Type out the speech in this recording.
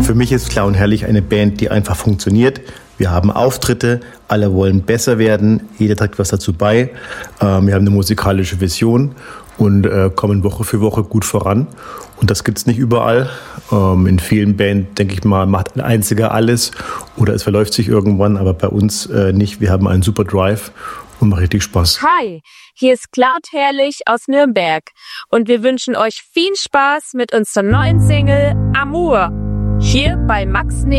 Für mich ist Klar und Herrlich eine Band, die einfach funktioniert. Wir haben Auftritte, alle wollen besser werden, jeder trägt was dazu bei. Wir haben eine musikalische Vision und kommen Woche für Woche gut voran. Und das gibt's nicht überall. In vielen Bands, denke ich mal, macht ein Einziger alles oder es verläuft sich irgendwann, aber bei uns nicht. Wir haben einen super Drive und macht richtig Spaß. Hi, hier ist Klar und Herrlich aus Nürnberg und wir wünschen euch viel Spaß mit unserer neuen Single Amour hier bei Max